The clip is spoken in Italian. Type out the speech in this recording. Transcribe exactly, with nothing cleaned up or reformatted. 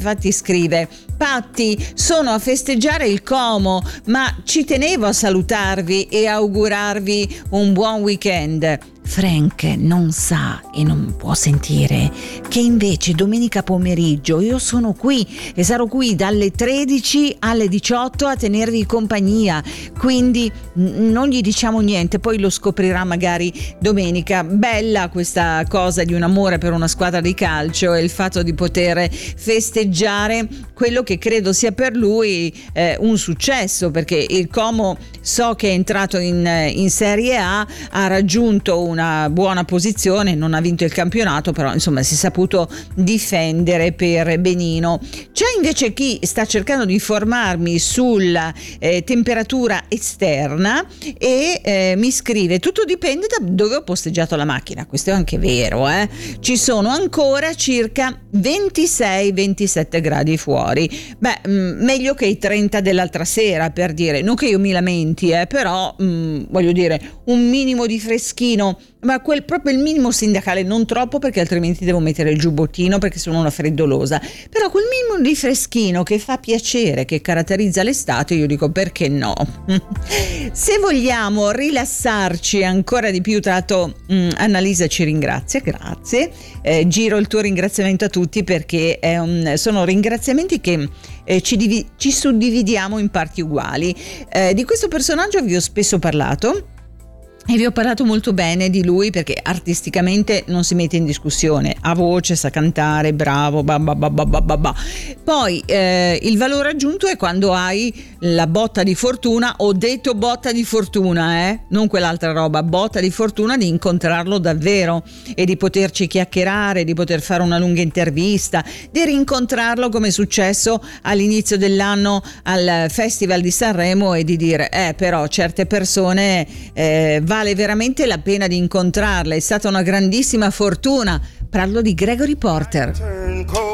infatti scrive: Patti, sono a festeggiare il Como, ma ci tenevo a salutarvi e augurarvi un buon weekend. Frank non sa e non può sentire che invece domenica pomeriggio io sono qui e sarò qui dalle tredici alle diciotto a tenervi compagnia, quindi non gli diciamo niente, poi lo scoprirà magari domenica. Bella questa cosa di un amore per una squadra di calcio e il fatto di poter festeggiare quello che credo sia per lui eh, un successo, perché il Como so che è entrato in, in Serie A, ha raggiunto una buona posizione, non ha vinto il campionato, però insomma si è saputo difendere per benino. C'è invece chi sta cercando di informarmi sulla eh, temperatura esterna e eh, mi scrive: tutto dipende da dove ho posteggiato la macchina. Questo è anche vero, eh? Ci sono ancora circa ventisei ventisette gradi fuori. Beh, mh, meglio che i trenta dell'altra sera, per dire, non che io mi lamenti, eh, però mh, voglio dire, un minimo di freschino, ma quel proprio il minimo sindacale, non troppo perché altrimenti devo mettere il giubbottino perché sono una freddolosa, però quel minimo di freschino che fa piacere, che caratterizza l'estate, io dico perché no. Se vogliamo rilassarci ancora di più, tra l'altro mh, Annalisa ci ringrazia, grazie, eh, giro il tuo ringraziamento a tutti perché è un, sono ringraziamenti che eh, ci, divi- ci suddividiamo in parti uguali. Eh, di questo personaggio vi ho spesso parlato e vi ho parlato molto bene di lui perché artisticamente non si mette in discussione, ha voce, sa cantare, bravo, bah bah bah bah bah bah. Poi eh, il valore aggiunto è quando hai la botta di fortuna, ho detto botta di fortuna, eh? non quell'altra roba, botta di fortuna di incontrarlo davvero e di poterci chiacchierare, di poter fare una lunga intervista, di rincontrarlo come è successo all'inizio dell'anno al Festival di Sanremo e di dire eh però certe persone eh, vale veramente la pena di incontrarle, è stata una grandissima fortuna. Parlo di Gregory Porter.